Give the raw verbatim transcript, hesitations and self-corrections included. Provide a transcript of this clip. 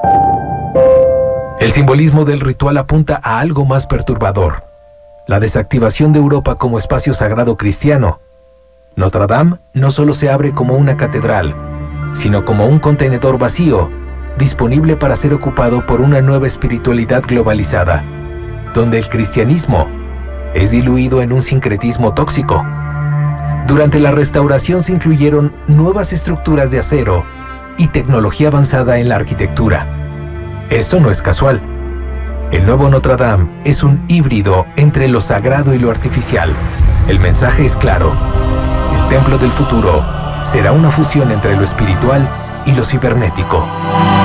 El simbolismo del ritual apunta a algo más perturbador: la desactivación de Europa como espacio sagrado cristiano. Notre Dame no solo se abre como una catedral, sino como un contenedor vacío, disponible para ser ocupado por una nueva espiritualidad globalizada, donde el cristianismo es diluido en un sincretismo tóxico. Durante la restauración se incluyeron nuevas estructuras de acero y tecnología avanzada en la arquitectura. Esto no es casual. El nuevo Notre Dame es un híbrido entre lo sagrado y lo artificial. El mensaje es claro: el templo del futuro será una fusión entre lo espiritual y lo cibernético.